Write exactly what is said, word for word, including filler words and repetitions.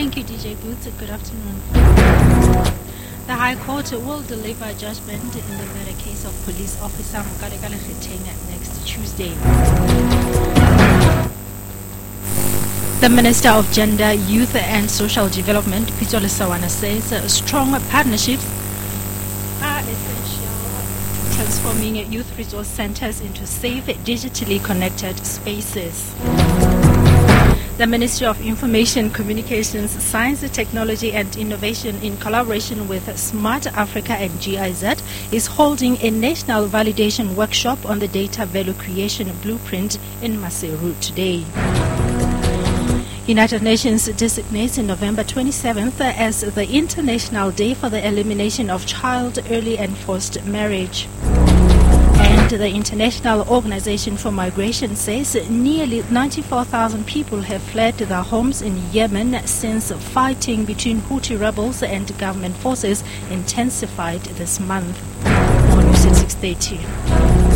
Thank you, D J Boots. Good afternoon. The High Court will deliver judgment in the murder case of police officer Mkarekale Kgeteng next Tuesday. The Minister of Gender, Youth and Social Development, Pitso Lesawana, says uh, strong partnerships are essential to transforming youth resource centers into safe, digitally connected spaces. The Ministry of Information, Communications, Science, Technology and Innovation, in collaboration with Smart Africa and G I Z, is holding a national validation workshop on the data value creation blueprint in Maseru today. United Nations designates November twenty-seventh as the International Day for the Elimination of Child Early and Forced Marriage. And the International Organization for Migration says nearly ninety-four thousand people have fled their homes in Yemen since fighting between Houthi rebels and government forces intensified this month. On News at six thirty.